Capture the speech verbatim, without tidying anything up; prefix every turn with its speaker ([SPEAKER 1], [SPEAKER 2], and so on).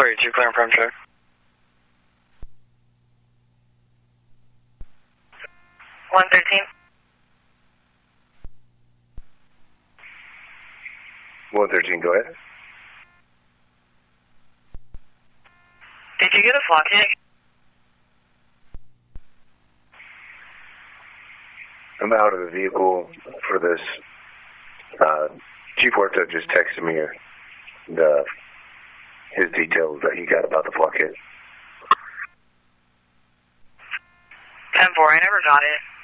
[SPEAKER 1] thirty-two, clear and prime check.
[SPEAKER 2] one thirteen.
[SPEAKER 3] one thirteen, go ahead.
[SPEAKER 2] Did you get a flock hit?
[SPEAKER 3] I'm out of the vehicle for this. Uh, Chief Huerta just texted me the his details that he got about the flock hit.
[SPEAKER 2] ten four, I never got it.